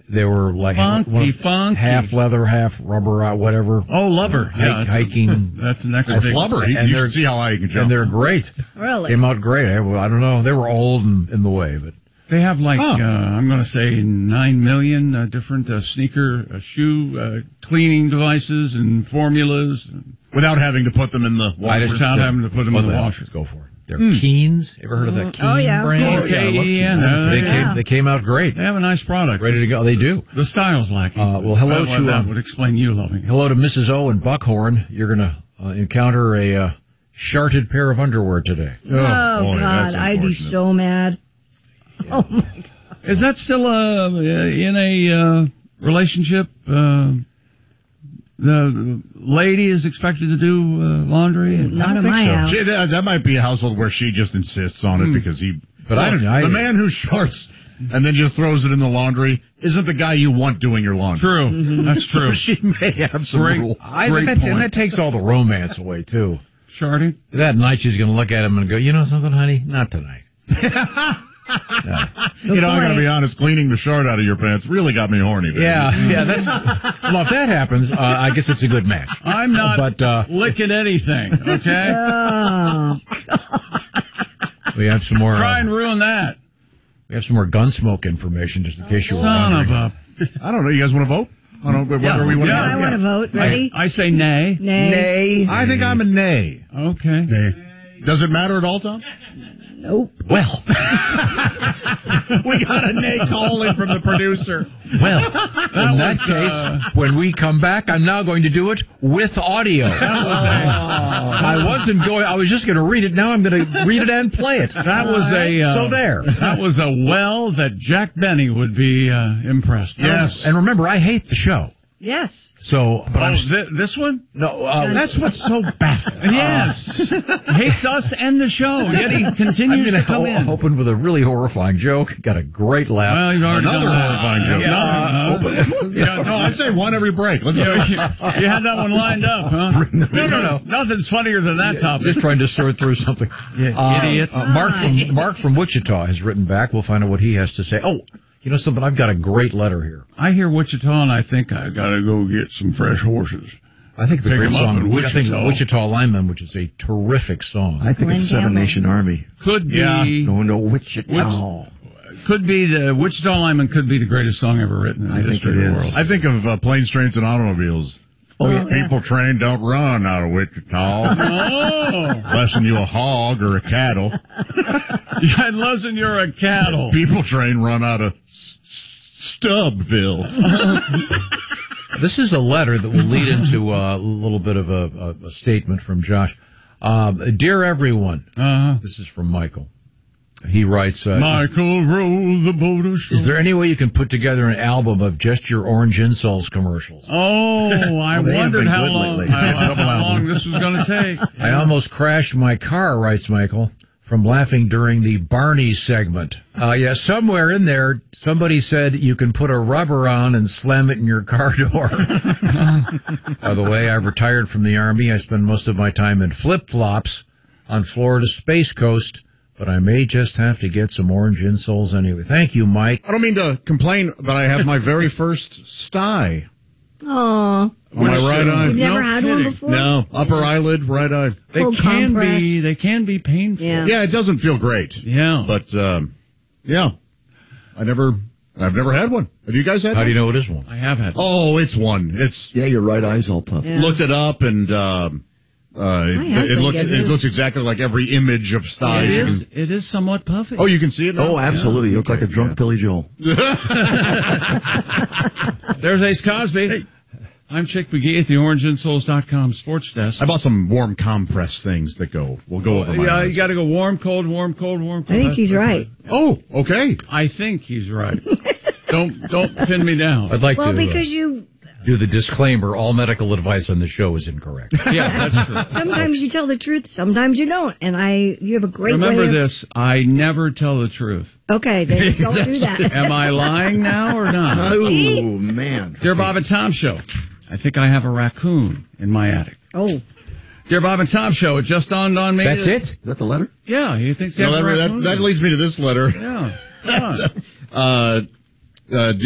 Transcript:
They were like funky. half leather, half rubber, whatever. Oh, Lubber. Yeah, hiking. That's an extra. It's Lubber. You should see how high you can jump. And they're great. Really? Came out great. I don't know. They were old and in the way, but. They have I'm going to say 9 million different shoe cleaning devices and formulas. Without having to put them in the washer. Without having to put them in the washer. Go for it. They're Keens. Ever heard of that Keen brand? They came out great. They have a nice product. Ready to go. They do. The style's lacking. Hello to that would explain you loving it. Hello to Mrs. O in Buckhorn. You're going to encounter a sharted pair of underwear today. Oh boy, God, I'd be so mad. Oh my God! Is that still in a relationship? The lady is expected to do laundry. Not in my house. That might be a household where she just insists on it because he. But I don't know. The man who shorts and then just throws it in the laundry isn't the guy you want doing your laundry. True, that's true. So she may have some rules. And that takes all the romance away too. Sharding. That night she's going to look at him and go, "You know something, honey? Not tonight." I'm going to be honest, cleaning the short out of your pants really got me horny. Baby. Yeah, that's, well, if that happens, I guess it's a good match. I'm not licking anything, okay? Oh, we have some more. Try and ruin that. We have some more Gunsmoke information, just in case you were wondering. Son of a... I don't know, you guys want to vote? I want to vote. Ready? I say nay. Nay. I think I'm a nay. Okay. Nay. Does it matter at all, Tom? Nope. Well, we got a nay call in from the producer. Well, in that case, when we come back, I'm now going to do it with audio. I was just going to read it. Now I'm going to read it and play it. That was so there. That was a well that Jack Benny would be impressed with. Yes. And remember, I hate the show. Yes. So, but this one? No, that's what's so baffling. Yes. Hates us and the show, yet he continues to come in. Opened with a really horrifying joke. Got a great laugh. Well, you've already Another horrifying joke. No, I say one every break. Let's go. You had that one lined up, huh? No. Nothing's funnier than that topic. Just trying to sort through something. Idiot. Mark from Wichita has written back. We'll find out what he has to say. Oh, you know something? I've got a great letter here. I hear Wichita, and I think I got to go get some fresh horses. I think the Take great them up song, in Wichita. I think Wichita Lineman, which is a terrific song. I think it's Seven Nation Army. Could be. No, Wichita. Could be the Wichita Lineman. Could be the greatest song ever written in the history of the world. I think of Planes, Trains, and Automobiles. Oh, yeah. People train don't run out of Wichita. Unless you a hog or a cattle. Unless you're a cattle. People train run out of Stubbville. This is a letter that will lead into a little bit of a statement from Josh. Dear everyone, this is from Michael. He writes, Michael roll the boat ashore. Is there any way you can put together an album of just your Orange Insoles commercials? Oh, I wondered how long this was going to take. Yeah. I almost crashed my car, writes Michael, from laughing during the Barney segment. Somewhere in there, somebody said you can put a rubber on and slam it in your car door. By the way, I've retired from the Army. I spend most of my time in flip-flops on Florida's Space Coast, but I may just have to get some Orange Insoles anyway. Thank you, Mike. I don't mean to complain, but I have my very first sty. Oh. On my right eye. You've never had one before? No, upper eyelid, right eye. They can be painful. Yeah, it doesn't feel great. Yeah. But, I've never had one. Have you guys had one? How do you know it is one? I have had one. Oh, it's one. Your right eye's all puffed. Yeah. Looked it up and, it looks exactly like every image of styes. It is somewhat puffy. Oh, you can see it now? Oh, absolutely. You look like a drunk Billy Joel. There's Ace Cosby. Hey. I'm Chick McGee at the OrangeInsoles.com sports desk. I bought some warm compress things that will go over my eyes. You got to go warm, cold, warm, cold, warm, cold. I think he's right. Oh, okay. I think he's right. Don't pin me down. I'd like to because you do the disclaimer, all medical advice on the show is incorrect. Yeah, that's true. Sometimes you tell the truth, sometimes you don't. And you have a great Remember way this, I never tell the truth. Okay, then don't do that. Am I lying now or not? Oh, man. Dear Bob and Tom Show, I think I have a raccoon in my attic. Oh. Dear Bob and Tom Show, it just dawned on me. That's it? Is that the letter? Yeah, he thinks he has a raccoon. That leads me to this letter. Yeah.